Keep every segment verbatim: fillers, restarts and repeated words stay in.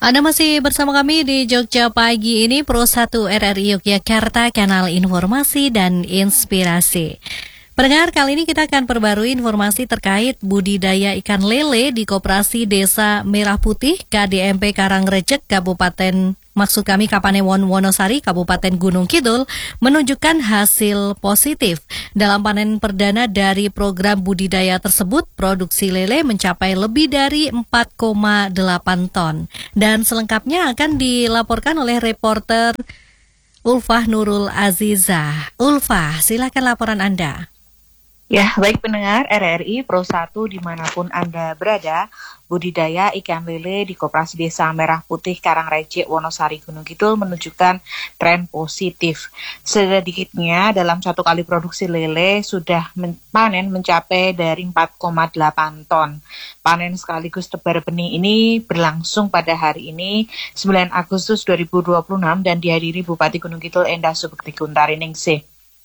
Anda masih bersama kami di Jogja Pagi ini, Pro satu R R I Yogyakarta, kanal informasi dan inspirasi. Pendengar, kali ini kita akan perbarui informasi terkait budidaya ikan lele di Koperasi Desa Merah Putih, K D M P Karangrecek, Kabupaten Maksud kami Kapanewon Wonosari, Kabupaten Gunung Kidul, menunjukkan hasil positif. Dalam panen perdana dari program budidaya tersebut, produksi lele mencapai lebih dari empat koma delapan ton. Dan selengkapnya akan dilaporkan oleh reporter Ulfah Nurul Azizah. Ulfah, silakan laporan Anda. Ya, baik pendengar R R I Pro satu dimanapun Anda berada, budidaya ikan lele di Koperasi Desa Merah Putih Karangrecek Wonosari Gunung Kidul menunjukkan tren positif. Sedikitnya dalam satu kali produksi lele sudah men- panen mencapai dari empat koma delapan ton. Panen sekaligus tebar benih ini berlangsung pada hari ini sembilan Agustus dua ribu dua puluh enam dan dihadiri Bupati Gunung Kidul Endah Subekti Kuntariningsih.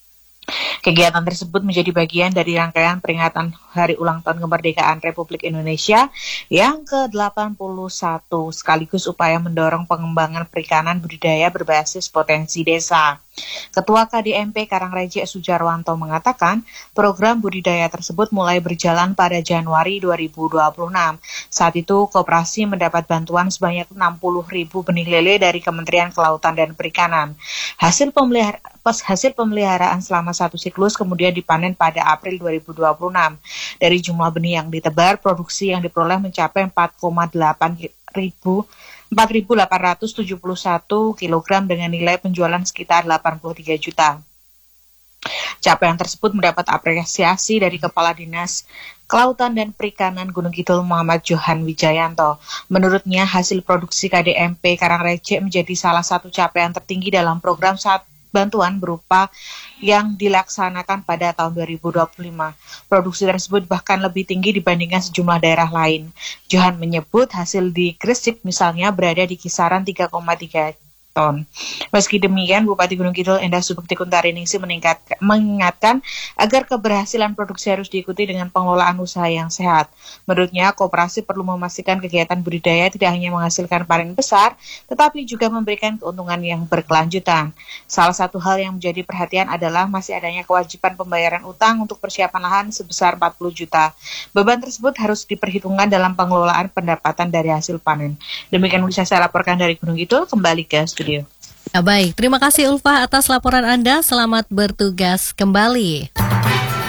Kegiatan tersebut menjadi bagian dari rangkaian peringatan Hari Ulang Tahun Kemerdekaan Republik Indonesia yang ke delapan puluh satu, sekaligus upaya mendorong pengembangan perikanan budidaya berbasis potensi desa. Ketua K D M P Karangrecek Sujarwanto mengatakan, program budidaya tersebut mulai berjalan pada Januari dua ribu dua puluh enam. Saat itu, koperasi mendapat bantuan sebanyak enam puluh ribu benih lele dari Kementerian Kelautan dan Perikanan. Hasil pemeliharaan Hasil pemeliharaan selama satu siklus kemudian dipanen pada April dua ribu dua puluh enam. Dari jumlah benih yang ditebar, produksi yang diperoleh mencapai empat koma delapan ribu empat ribu delapan ratus tujuh puluh satu kilogram dengan nilai penjualan sekitar delapan puluh tiga juta. Capaian tersebut mendapat apresiasi dari Kepala Dinas Kelautan dan Perikanan Gunung Kidul Muhammad Johan Wijayanto. Menurutnya, hasil produksi K D M P Karangrecek menjadi salah satu capaian tertinggi dalam program saat bantuan berupa yang dilaksanakan pada tahun dua ribu dua puluh lima. Produksi tersebut bahkan lebih tinggi dibandingkan sejumlah daerah lain. Johan menyebut hasil di Gresik misalnya berada di kisaran tiga koma tiga ton. Meski demikian, Bupati Gunung Kidul Endah Subekti Kuntariningsih mengingatkan agar keberhasilan produksi harus diikuti dengan pengelolaan usaha yang sehat. Menurutnya, koperasi perlu memastikan kegiatan budidaya tidak hanya menghasilkan panen besar, tetapi juga memberikan keuntungan yang berkelanjutan. Salah satu hal yang menjadi perhatian adalah masih adanya kewajiban pembayaran utang untuk persiapan lahan sebesar empat puluh juta. Beban tersebut harus diperhitungkan dalam pengelolaan pendapatan dari hasil panen. Demikian bisa saya laporkan dari Gunung Kidul, kembali ke studio. Ya, baik, terima kasih Ulfah atas laporan Anda. Selamat bertugas kembali.